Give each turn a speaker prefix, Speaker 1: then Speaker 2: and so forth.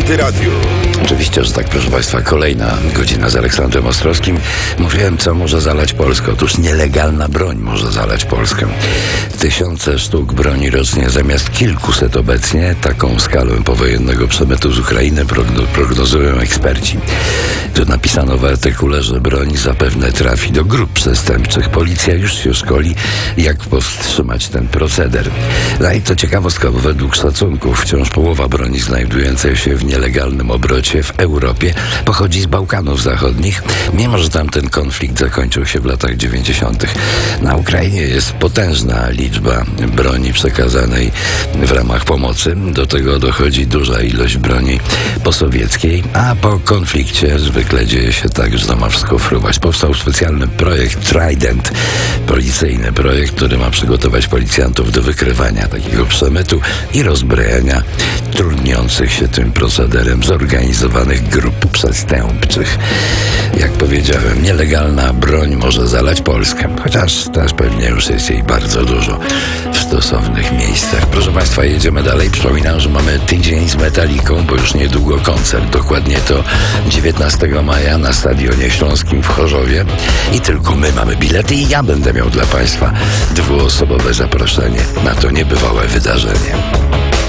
Speaker 1: Antyradiu.
Speaker 2: Oczywiście, że tak, proszę Państwa, kolejna godzina z Aleksandrem Ostrowskim. Mówiłem, co może zalać Polskę. Otóż nielegalna broń może zalać Polskę. Tysiące sztuk broni rocznie zamiast kilkuset obecnie. Taką skalę powojennego przemytu z Ukrainy prognozują eksperci. Tu napisano w artykule, że broń zapewne trafi do grup przestępczych. Policja już się szkoli, jak powstrzymać ten proceder. No i to ciekawostka, bo według szacunków wciąż połowa broni znajdującej się w nielegalnym obrocie w Europie pochodzi z Bałkanów Zachodnich, mimo że tamten konflikt zakończył się w latach 90. Na Ukrainie jest potężna liczba broni przekazanej w ramach pomocy. Do tego dochodzi duża ilość broni posowieckiej, a po konflikcie zwykle dzieje się tak, że to ma wszystko fruwać. Powstał specjalny projekt Trident, policyjny projekt, który ma przygotować policjantów do wykrywania takiego przemytu i rozbrajania trudniących się tym procederem zorganizowanych grup przestępczych. Jak powiedziałem, nielegalna broń może zalać Polskę, chociaż też pewnie już jest jej bardzo dużo w stosownych miejscach. Proszę Państwa, jedziemy dalej. Przypominam, że mamy tydzień z Metaliką, bo już niedługo koncert. Dokładnie to 19 maja na Stadionie Śląskim w Chorzowie. I tylko my mamy bilety i ja będę miał dla Państwa dwuosobowe zaproszenie na to niebywałe wydarzenie.